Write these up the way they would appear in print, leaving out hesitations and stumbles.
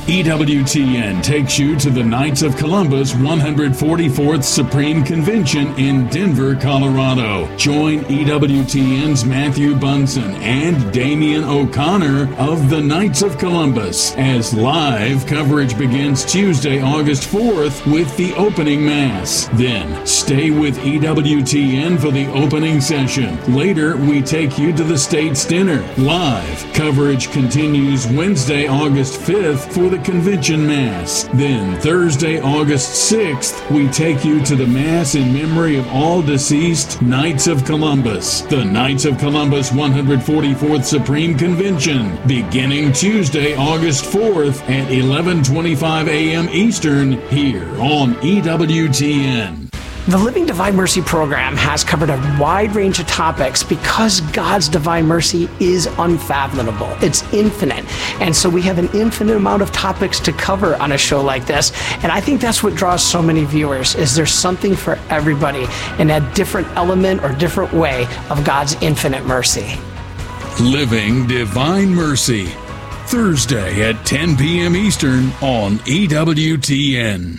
EWTN takes you to the Knights of Columbus 144th Supreme Convention in Denver, Colorado. Join EWTN's Matthew Bunson and Damian O'Connor of the Knights of Columbus as live coverage begins Tuesday, August 4th with the opening Mass. Then stay with EWTN for the opening session. Later, we take you to the State's Dinner. Live coverage continues Wednesday, August 5th for the Convention Mass. Then Thursday, August 6th, we take you to the Mass in memory of all deceased Knights of Columbus. The Knights of Columbus 144th Supreme Convention, beginning Tuesday, August 4th at 11:25 a.m. Eastern, here on EWTN. The Living Divine Mercy program has covered a wide range of topics because God's divine mercy is unfathomable. It's infinite. And so we have an infinite amount of topics to cover on a show like this. And I think that's what draws so many viewers, is there's something for everybody in a different element or different way of God's infinite mercy. Living Divine Mercy, Thursday at 10 p.m. Eastern on EWTN.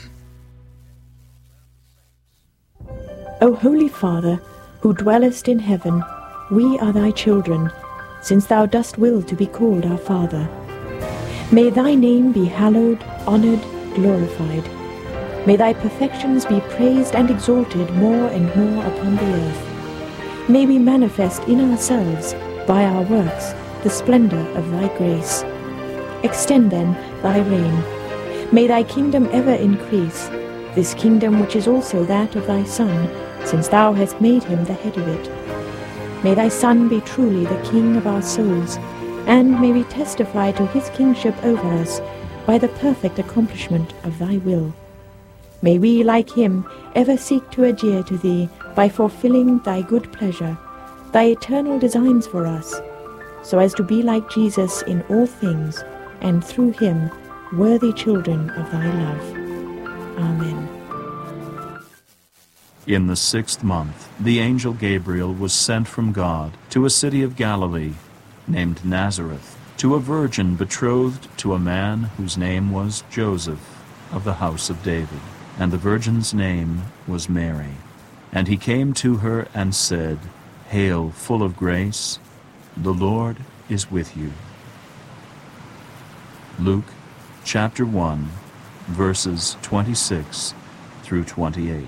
O Holy Father, who dwellest in heaven, we are thy children, since thou dost will to be called our Father. May thy name be hallowed, honored, glorified. May thy perfections be praised and exalted more and more upon the earth. May we manifest in ourselves, by our works, the splendor of thy grace. Extend then thy reign. May thy kingdom ever increase, this kingdom which is also that of thy Son, since thou hast made him the head of it. May thy Son be truly the King of our souls, and may we testify to his kingship over us by the perfect accomplishment of thy will. May we, like him, ever seek to adhere to thee by fulfilling thy good pleasure, thy eternal designs for us, so as to be like Jesus in all things, and through him, worthy children of thy love. Amen. In the 6th month, the angel Gabriel was sent from God to a city of Galilee named Nazareth, to a virgin betrothed to a man whose name was Joseph, of the house of David. And the virgin's name was Mary. And he came to her and said, Hail, full of grace, the Lord is with you. Luke chapter 1, verses 26 through 28.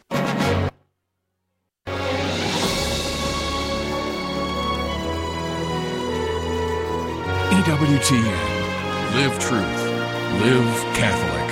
EWTN. Live truth. Live Catholic.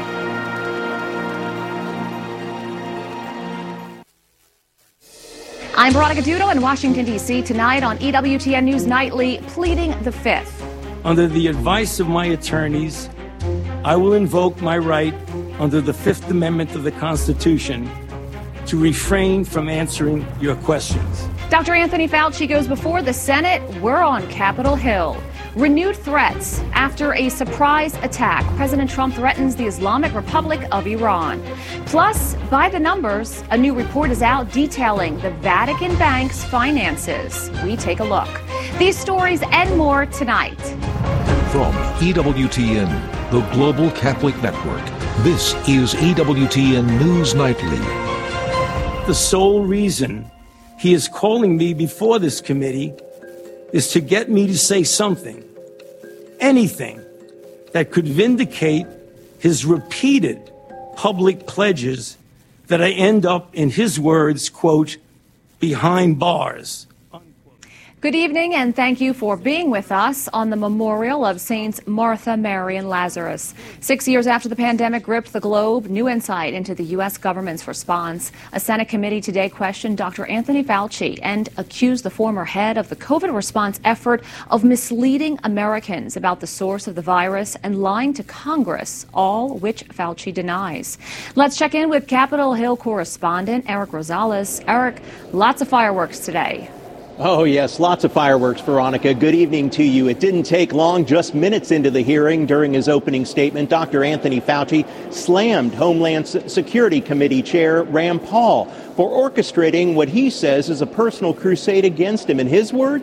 I'm Veronica Dudo in Washington, D.C. Tonight on EWTN News Nightly, pleading the Fifth. Under the advice of my attorneys, I will invoke my right under the Fifth Amendment of the Constitution to refrain from answering your questions. Dr. Anthony Fauci goes before the Senate. We're on Capitol Hill. Renewed threats after a surprise attack. President Trump threatens the Islamic Republic of Iran. Plus, by the numbers, a new report is out detailing the Vatican Bank's finances. We take a look. These stories and more tonight. From EWTN, the Global Catholic Network, this is EWTN News Nightly. The sole reason he is calling me before this committee is to get me to say something, anything, that could vindicate his repeated public pledges that I end up, in his words, quote, behind bars. Good evening, and thank you for being with us on the memorial of Saints Martha, Mary, and Lazarus. 6 years after the pandemic gripped the globe, new insight into the U.S. government's response. A Senate committee today questioned Dr. Anthony Fauci and accused the former head of the COVID response effort of misleading Americans about the source of the virus and lying to Congress, all which Fauci denies. Let's check in with Capitol Hill correspondent Eric Rosales. Eric, lots of fireworks today. Oh, yes, lots of fireworks, Veronica. Good evening to you. It didn't take long, just minutes into the hearing. During his opening statement, Dr. Anthony Fauci slammed Homeland Security Committee Chair Rand Paul for orchestrating what he says is a personal crusade against him. In his words,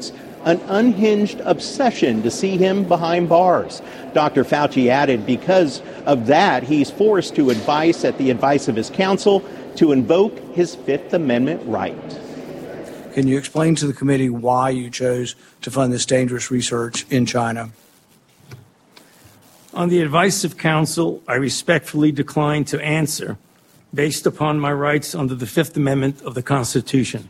an unhinged obsession to see him behind bars. Dr. Fauci added because of that, he's forced to at the advice of his counsel, to invoke his Fifth Amendment right. Can you explain to the committee why you chose to fund this dangerous research in China? On the advice of counsel, I respectfully decline to answer based upon my rights under the Fifth Amendment of the Constitution.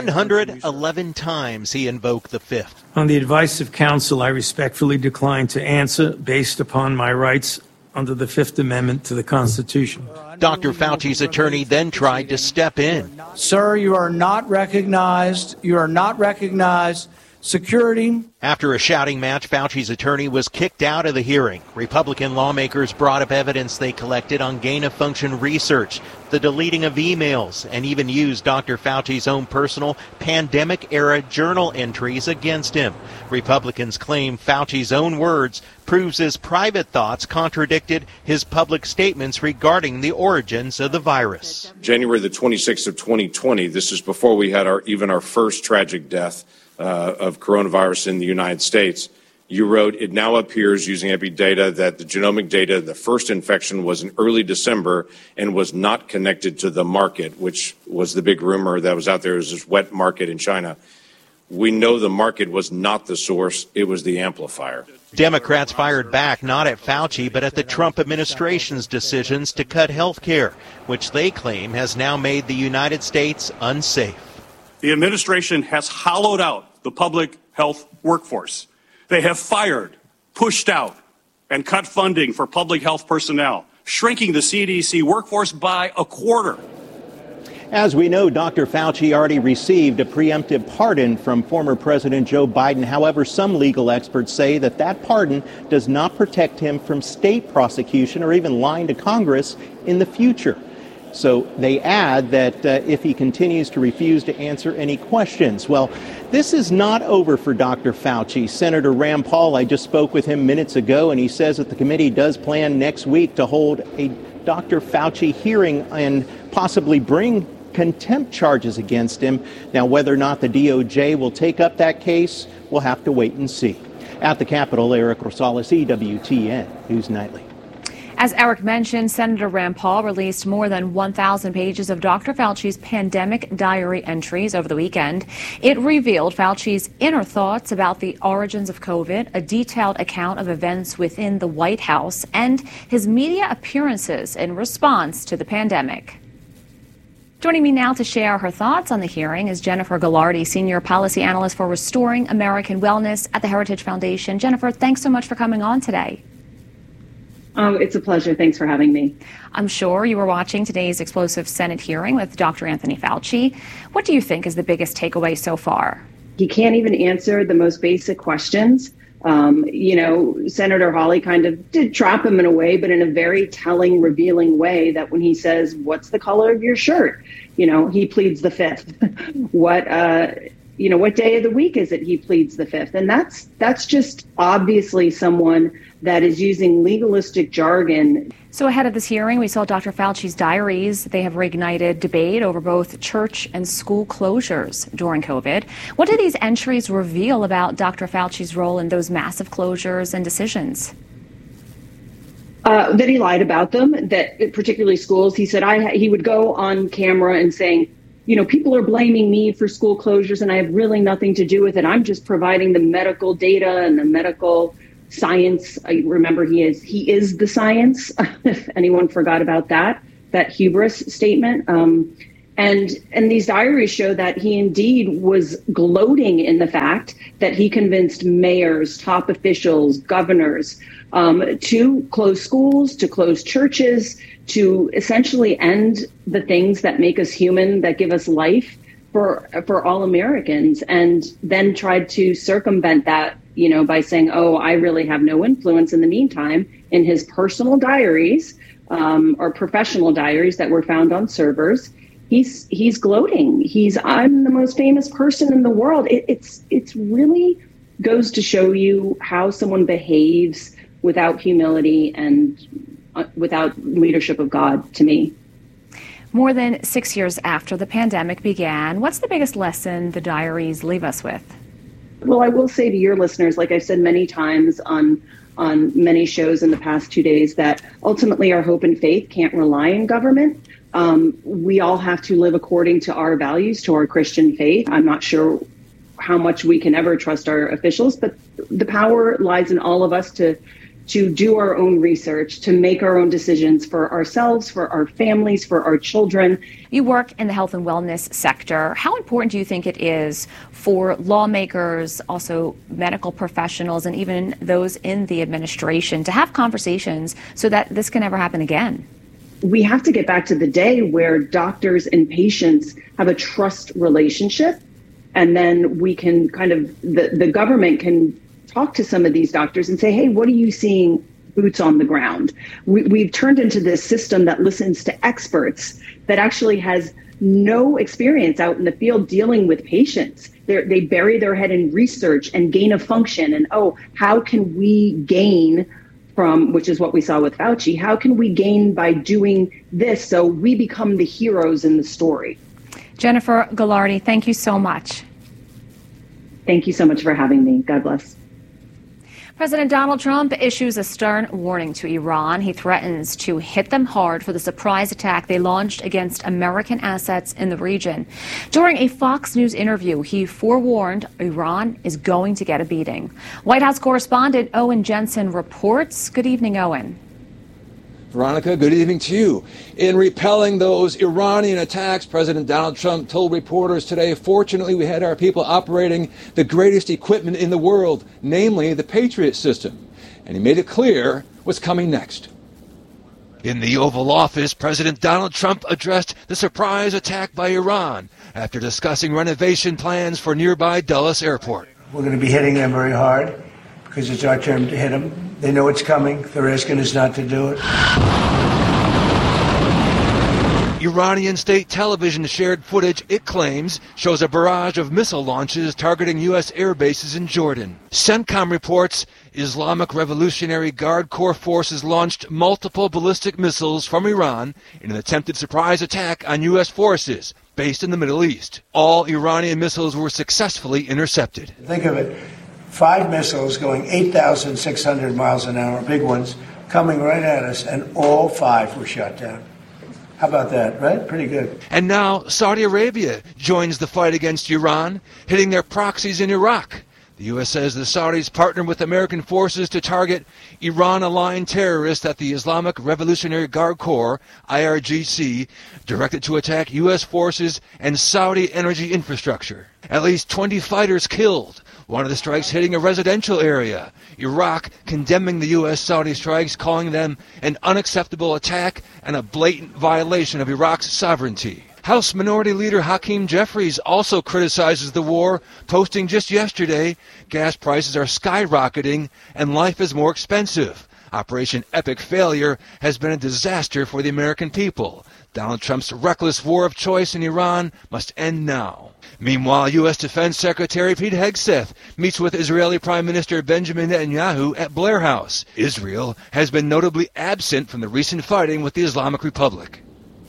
111 times he invoked the Fifth. On the advice of counsel, I respectfully decline to answer based upon my rights under the Fifth Amendment to the Constitution. Dr. Fauci's attorney then tried to step in. Sir, you are not recognized. You are not recognized. Security. After a shouting match, Fauci's attorney was kicked out of the hearing. Republican lawmakers brought up evidence they collected on gain-of-function research, the deleting of emails, and even used Dr. Fauci's own personal pandemic-era journal entries against him. Republicans claim Fauci's own words proves his private thoughts contradicted his public statements regarding the origins of the virus. January the 26th of 2020, this is before we had our first tragic death of coronavirus in the United States. You wrote, it now appears using EpiData that the genomic data, the first infection was in early December and was not connected to the market, which was the big rumor that was out there, was this wet market in China. We know the market was not the source, it was the amplifier. Democrats fired back not at Fauci, but at the Trump administration's decisions to cut health care, which they claim has now made the United States unsafe. The administration has hollowed out the public health workforce. They have fired, pushed out, and cut funding for public health personnel, shrinking the CDC workforce by a quarter. As we know, Dr. Fauci already received a preemptive pardon from former President Joe Biden. However, some legal experts say that pardon does not protect him from state prosecution or even lying to Congress in the future. So they add that if he continues to refuse to answer any questions. Well, this is not over for Dr. Fauci. Senator Rand Paul, I just spoke with him minutes ago, and he says that the committee does plan next week to hold a Dr. Fauci hearing and possibly bring contempt charges against him. Now, whether or not the DOJ will take up that case, we'll have to wait and see. At the Capitol, Eric Rosales, EWTN News Nightly. As Eric mentioned, Senator Rand Paul released more than 1,000 pages of Dr. Fauci's pandemic diary entries over the weekend. It revealed Fauci's inner thoughts about the origins of COVID, a detailed account of events within the White House, and his media appearances in response to the pandemic. Joining me now to share her thoughts on the hearing is Jennifer Ghilardi, Senior Policy Analyst for Restoring American Wellness at the Heritage Foundation. Jennifer, thanks so much for coming on today. Oh, it's a pleasure. Thanks for having me. I'm sure you were watching today's explosive Senate hearing with Dr. Anthony Fauci. What do you think is the biggest takeaway so far? He can't even answer the most basic questions. Senator Hawley kind of did trap him in a way, but in a very telling, revealing way that when he says, what's the color of your shirt? He pleads the Fifth. What day of the week is it he pleads the Fifth? And that's just obviously someone that is using legalistic jargon. So ahead of this hearing, we saw Dr. Fauci's diaries. They have reignited debate over both church and school closures during COVID. What do these entries reveal about Dr. Fauci's role in those massive closures and decisions? That he lied about them, that particularly schools. He said he would go on camera and saying, people are blaming me for school closures and I have really nothing to do with it. I'm just providing the medical data and the medical science. I remember he is the science. If anyone forgot about that hubris statement. And these diaries show that he indeed was gloating in the fact that he convinced mayors, top officials, governors to close schools, to close churches, to essentially end the things that make us human, that give us life for all Americans, and then tried to circumvent that, by saying, oh, I really have no influence in the meantime, in his personal diaries or professional diaries that were found on servers. He's gloating. I'm the most famous person in the world. It's really goes to show you how someone behaves without humility and without leadership of God, to me. More than 6 years after the pandemic began, what's the biggest lesson the diaries leave us with? Well, I will say to your listeners, like I've said many times on many shows in the past 2 days, that ultimately our hope and faith can't rely on government. We all have to live according to our values, to our Christian faith. I'm not sure how much we can ever trust our officials, but the power lies in all of us to do our own research, to make our own decisions for ourselves, for our families, for our children. You work in the health and wellness sector. How important do you think it is for lawmakers, also medical professionals, and even those in the administration to have conversations so that this can never happen again? We have to get back to the day where doctors and patients have a trust relationship, and then we can the government can talk to some of these doctors and say, hey, what are you seeing boots on the ground? We've turned into this system that listens to experts that actually has no experience out in the field dealing with patients. They bury their head in research and gain of function. And, how can we gain from, which is what we saw with Fauci, how can we gain by doing this so we become the heroes in the story? Jennifer Gulati, thank you so much. Thank you so much for having me. God bless. President Donald Trump issues a stern warning to Iran. He threatens to hit them hard for the surprise attack they launched against American assets in the region. During a Fox News interview, he forewarned Iran is going to get a beating. White House correspondent Owen Jensen reports. Good evening, Owen. Veronica, good evening to you. In repelling those Iranian attacks, President Donald Trump told reporters today, fortunately, we had our people operating the greatest equipment in the world, namely the Patriot system. And he made it clear what's coming next. In the Oval Office, President Donald Trump addressed the surprise attack by Iran after discussing renovation plans for nearby Dulles Airport. We're going to be hitting them very hard because it's our turn to hit them. They know it's coming. They're asking us not to do it. Iranian state television shared footage it claims shows a barrage of missile launches targeting U.S. air bases in Jordan. CENTCOM reports Islamic Revolutionary Guard Corps forces launched multiple ballistic missiles from Iran in an attempted surprise attack on U.S. forces based in the Middle East. All Iranian missiles were successfully intercepted. Think of it. 5 missiles going 8,600 miles an hour, big ones, coming right at us, and all 5 were shot down. How about that, right? Pretty good. And now Saudi Arabia joins the fight against Iran, hitting their proxies in Iraq. The U.S. says the Saudis partnered with American forces to target Iran-aligned terrorists that the Islamic Revolutionary Guard Corps, IRGC, directed to attack U.S. forces and Saudi energy infrastructure. At least 20 fighters killed. One of the strikes hitting a residential area. Iraq condemning the U.S.-Saudi strikes, calling them an unacceptable attack and a blatant violation of Iraq's sovereignty. House Minority Leader Hakeem Jeffries also criticizes the war, posting just yesterday, gas prices are skyrocketing and life is more expensive. Operation Epic Failure has been a disaster for the American people. Donald Trump's reckless war of choice in Iran must end now. Meanwhile, U.S. Defense Secretary Pete Hegseth meets with Israeli Prime Minister Benjamin Netanyahu at Blair House. Israel has been notably absent from the recent fighting with the Islamic Republic.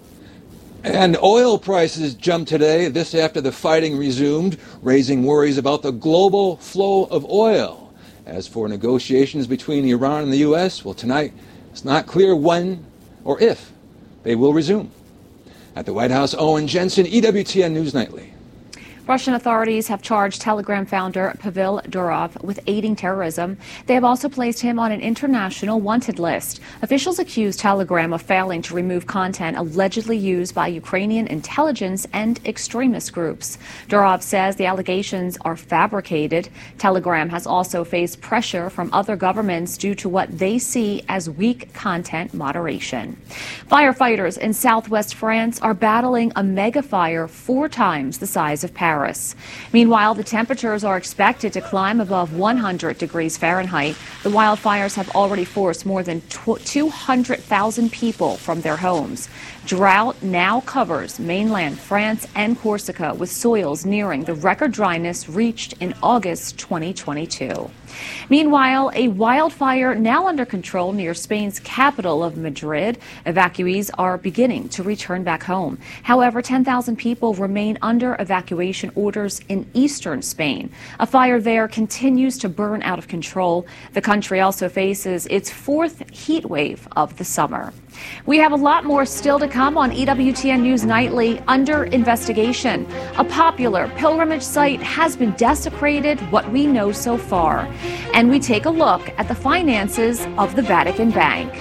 And oil prices jumped today, this after the fighting resumed, raising worries about the global flow of oil. As for negotiations between Iran and the U.S., well, tonight it's not clear when or if they will resume. At the White House, Owen Jensen, EWTN News Nightly. Russian authorities have charged Telegram founder Pavel Durov with aiding terrorism. They have also placed him on an international wanted list. Officials accuse Telegram of failing to remove content allegedly used by Ukrainian intelligence and extremist groups. Durov says the allegations are fabricated. Telegram has also faced pressure from other governments due to what they see as weak content moderation. Firefighters in southwest France are battling a mega fire 4 times the size of Paris. Meanwhile, the temperatures are expected to climb above 100 degrees Fahrenheit. The wildfires have already forced more than 200,000 people from their homes. Drought now covers mainland France and Corsica, with soils nearing the record dryness reached in August 2022. Meanwhile, a wildfire now under control near Spain's capital of Madrid. Evacuees are beginning to return back home. However, 10,000 people remain under evacuation evacuation orders in eastern Spain. A fire there continues to burn out of control. The country also faces its fourth heat wave of the summer. We have a lot more still to come on EWTN News Nightly. Under investigation, a popular pilgrimage site has been desecrated, what we know so far. And we take a look at the finances of the Vatican Bank.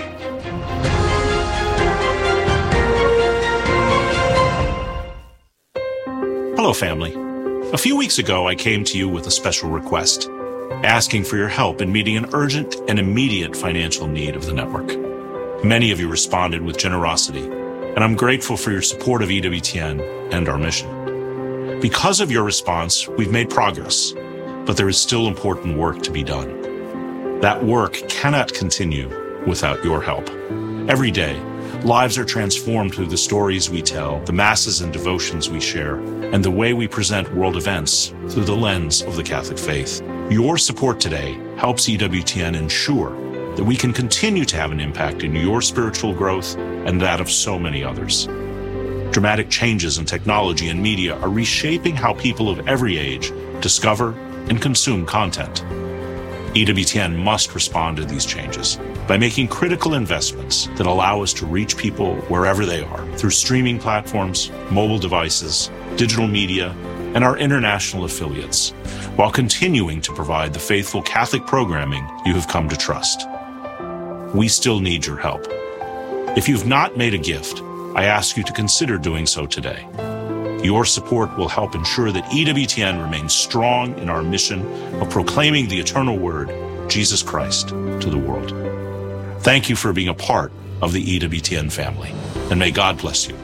Hello, family. A few weeks ago, I came to you with a special request, asking for your help in meeting an urgent and immediate financial need of the network. Many of you responded with generosity, and I'm grateful for your support of EWTN and our mission. Because of your response, we've made progress, but there is still important work to be done. That work cannot continue without your help. Every day, lives are transformed through the stories we tell, the masses and devotions we share, and the way we present world events through the lens of the Catholic faith. Your support today helps EWTN ensure that we can continue to have an impact in your spiritual growth and that of so many others. Dramatic changes in technology and media are reshaping how people of every age discover and consume content. EWTN must respond to these changes by making critical investments that allow us to reach people wherever they are through streaming platforms, mobile devices, digital media, and our international affiliates, while continuing to provide the faithful Catholic programming you have come to trust. We still need your help. If you've not made a gift, I ask you to consider doing so today. Your support will help ensure that EWTN remains strong in our mission of proclaiming the eternal word, Jesus Christ, to the world. Thank you for being a part of the EWTN family, and may God bless you.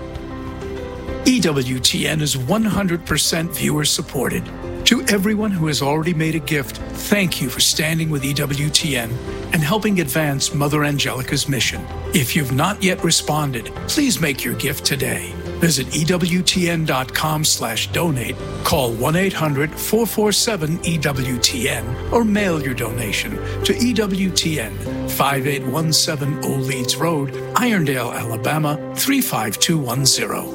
EWTN is 100% viewer supported. To everyone who has already made a gift, thank you for standing with EWTN and helping advance Mother Angelica's mission. If you've not yet responded, please make your gift today. Visit EWTN.com/donate, call 1-800-447-EWTN, or mail your donation to EWTN, 5817 Old Leeds Road, Irondale, Alabama, 35210.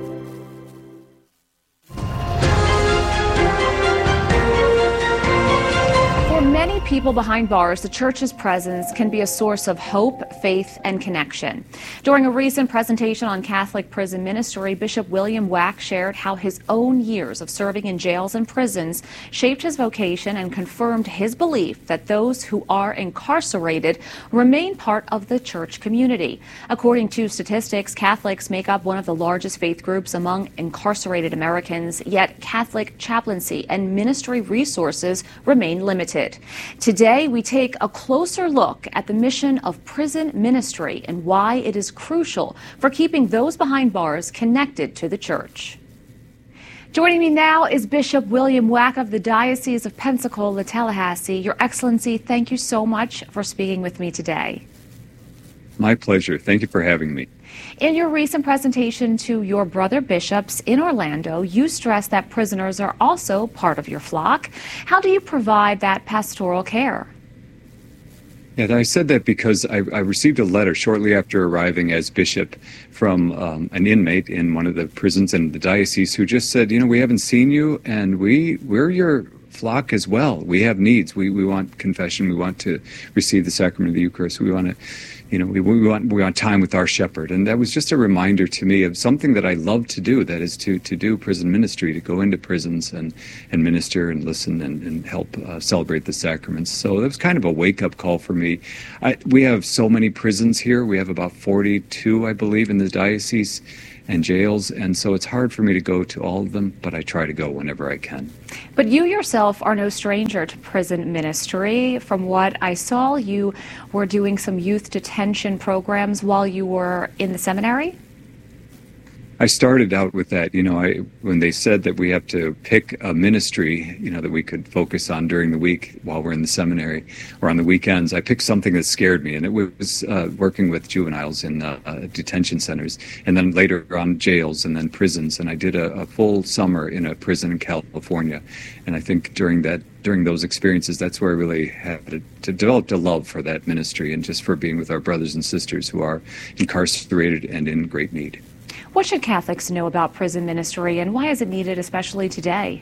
Many people behind bars, the church's presence can be a source of hope, faith, and connection. During a recent presentation on Catholic prison ministry, Bishop William Wack shared how his own years of serving in jails and prisons shaped his vocation and confirmed his belief that those who are incarcerated remain part of the church community. According to statistics, Catholics make up one of the largest faith groups among incarcerated Americans, yet Catholic chaplaincy and ministry resources remain limited. Today, we take a closer look at the mission of prison ministry and why it is crucial for keeping those behind bars connected to the church. Joining me now is Bishop William Wack of the Diocese of Pensacola, Tallahassee. Your Excellency, thank you so much for speaking with me today. My pleasure. Thank you for having me. In your recent presentation to your brother bishops in Orlando, you stressed that prisoners are also part of your flock. How do you provide that pastoral care? Yeah, I said that because I received a letter shortly after arriving as bishop from an inmate in one of the prisons in the diocese who just said, you know, we haven't seen you and we're your flock as well. We have needs. We want confession. We want to receive the sacrament of the Eucharist. We want to, you know, we want time with our shepherd. And that was just a reminder to me of something that I love to do, that is to do prison ministry, to go into prisons and minister and listen and help celebrate the sacraments. So that was kind of a wake-up call for me. We have so many prisons here. We have about 42, I believe, in the diocese, and jails, and so it's hard for me to go to all of them, but I try to go whenever I can. But you yourself are no stranger to prison ministry. From what I saw, you were doing some youth detention programs while you were in the seminary? I started out with that, you know, when they said that we have to pick a ministry, you know, that we could focus on during the week while we're in the seminary or on the weekends, I picked something that scared me, and it was working with juveniles in detention centers, and then later on jails and then prisons. And I did a full summer in a prison in California, and I think during those experiences, that's where I really had to develop a love for that ministry and just for being with our brothers and sisters who are incarcerated and in great need. What should Catholics know about prison ministry, and why is it needed, especially today?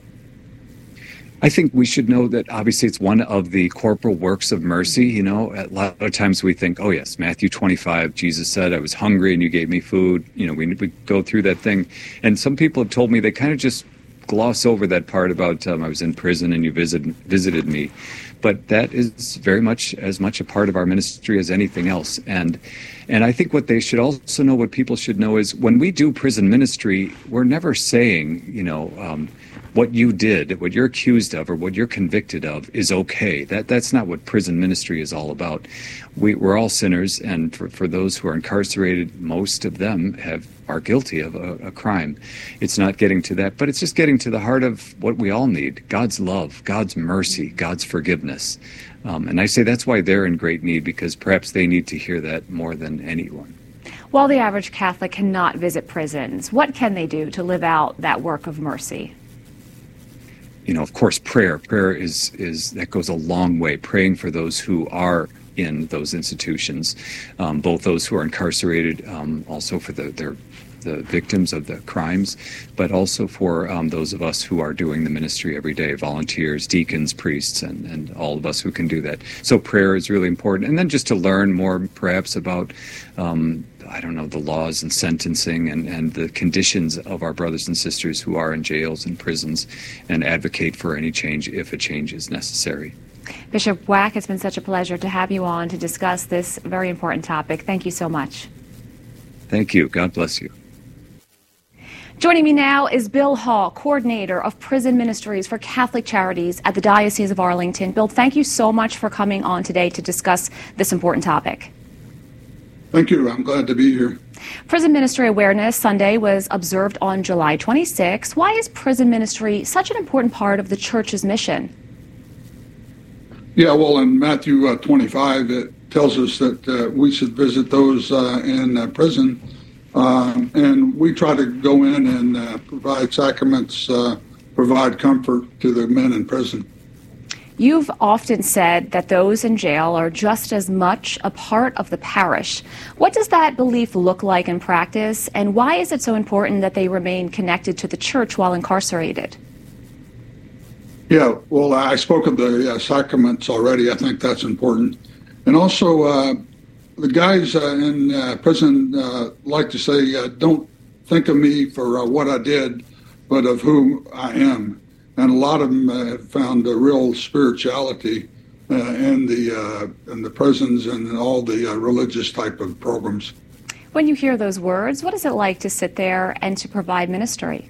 I think we should know that obviously it's one of the corporal works of mercy. You know, a lot of times we think, oh yes, Matthew 25, Jesus said, I was hungry and you gave me food. You know, we go through that thing. And some people have told me they kind of just gloss over that part about I was in prison and you visited me. But that is very much as much a part of our ministry as anything else. And I think what they should also know, what people should know, is when we do prison ministry, we're never saying, you know, what you did, what you're accused of, or what you're convicted of is okay. That's not what prison ministry is all about. We're all sinners, and for those who are incarcerated, most of them are guilty of a crime. It's not getting to that, but it's just getting to the heart of what we all need: God's love, God's mercy, God's forgiveness. And I say that's why they're in great need, because perhaps they need to hear that more than anyone. While the average Catholic cannot visit prisons, what can they do to live out that work of mercy? You know, of course, prayer is that goes a long way. Praying for those who are in those institutions, both those who are incarcerated, also for the victims of the crimes, but also for those of us who are doing the ministry every day, volunteers, deacons, priests, and all of us who can do that. So prayer is really important. And then just to learn more perhaps about the laws and sentencing and the conditions of our brothers and sisters who are in jails and prisons, and advocate for any change if a change is necessary. Bishop Wack, it's been such a pleasure to have you on to discuss this very important topic. Thank you so much. Thank you. God bless you. Joining me now is Bill Hall, coordinator of prison ministries for Catholic Charities at the Diocese of Arlington. Bill, thank you so much for coming on today to discuss this important topic. Thank you. I'm glad to be here. Prison Ministry Awareness Sunday was observed on July 26. Why is prison ministry such an important part of the Church's mission? Yeah, well, in Matthew 25, it tells us that we should visit those in prison. And we try to go in and provide sacraments, provide comfort to the men in prison. You've often said that those in jail are just as much a part of the parish. What does that belief look like in practice, and why is it so important that they remain connected to the Church while incarcerated? Yeah, well, I spoke of the sacraments already. I think that's important. And also, the guys in prison like to say, don't think of me for what I did, but of who I am. And a lot of them have found a real spirituality in the prisons and all the religious type of programs. When you hear those words, what is it like to sit there and to provide ministry?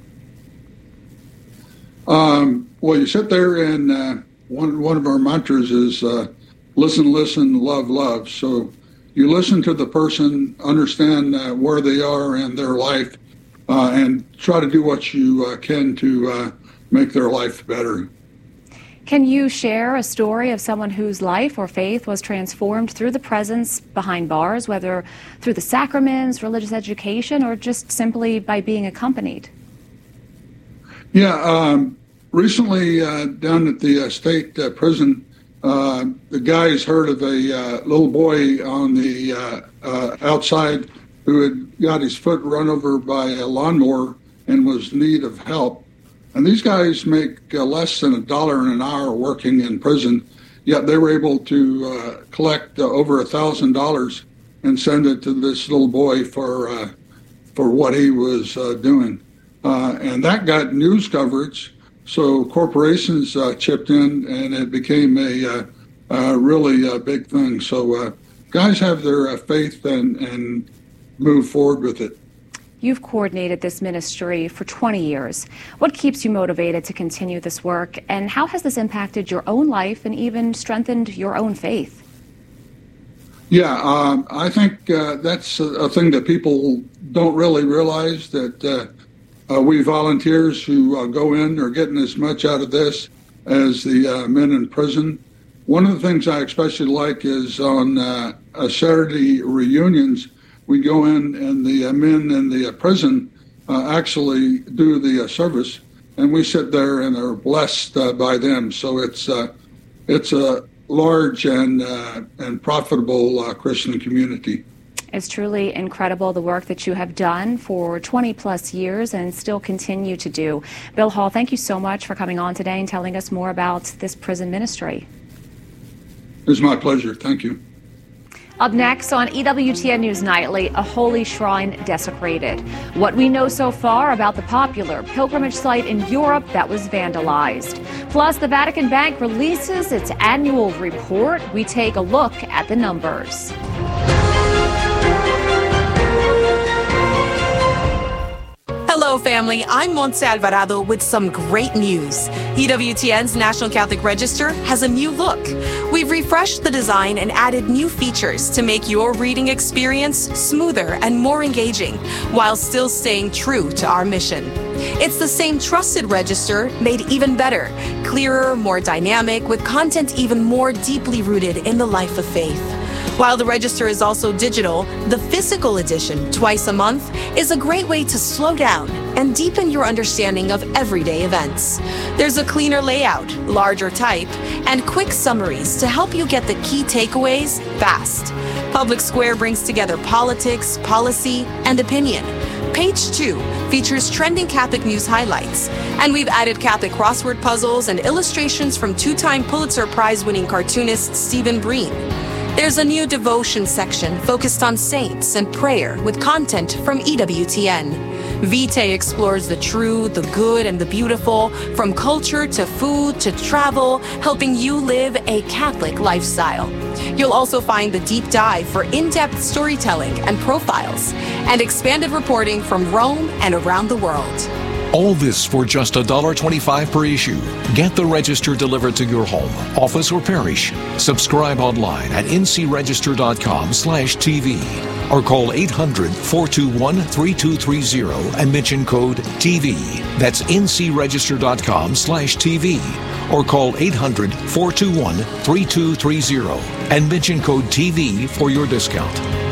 Well, you sit there, and one of our mantras is listen, listen, love, love. So you listen to the person, understand where they are in their life, and try to do what you can to make their life better. Can you share a story of someone whose life or faith was transformed through the presence behind bars, whether through the sacraments, religious education, or just simply by being accompanied? Yeah, recently down at the state prison, the guys heard of a little boy on the outside who had got his foot run over by a lawnmower and was in need of help. And these guys make less than $1 an hour working in prison, yet they were able to collect over $1,000 and send it to this little boy for what he was doing. And that got news coverage, so corporations chipped in, and it became a really big thing. So guys have their faith and move forward with it. You've coordinated this ministry for 20 years. What keeps you motivated to continue this work, and how has this impacted your own life and even strengthened your own faith? Yeah, I think that's a thing that people don't really realize, that we volunteers who go in are getting as much out of this as the men in prison. One of the things I especially like is on Saturday reunions, we go in and the men in the prison actually do the service, and we sit there and are blessed by them. So it's a large and profitable Christian community. It's truly incredible the work that you have done for 20 plus years and still continue to do. Bill Hall, thank you so much for coming on today and telling us more about this prison ministry. It's my pleasure. Thank you. Up next on EWTN News Nightly, a holy shrine desecrated. What we know so far about the popular pilgrimage site in Europe that was vandalized. Plus, the Vatican Bank releases its annual report. We take a look at the numbers. Hello, family. I'm Montse Alvarado with some great news. EWTN's National Catholic Register has a new look. We've refreshed the design and added new features to make your reading experience smoother and more engaging, while still staying true to our mission. It's the same trusted register, made even better, clearer, more dynamic, with content even more deeply rooted in the life of faith. While the register is also digital, the physical edition, twice a month, is a great way to slow down and deepen your understanding of everyday events. There's a cleaner layout, larger type, and quick summaries to help you get the key takeaways fast. Public Square brings together politics, policy, and opinion. Page 2 features trending Catholic news highlights, and we've added Catholic crossword puzzles and illustrations from two-time Pulitzer Prize-winning cartoonist Stephen Breen. There's a new devotion section focused on saints and prayer with content from EWTN. Vitae explores the true, the good, and the beautiful, from culture to food to travel, helping you live a Catholic lifestyle. You'll also find the deep dive for in-depth storytelling and profiles, and expanded reporting from Rome and around the world. All this for just $1.25 per issue. Get the Register delivered to your home, office, or parish. Subscribe online at ncregister.com/TV or call 800-421-3230 and mention code TV. That's ncregister.com/TV or call 800-421-3230 and mention code TV for your discount.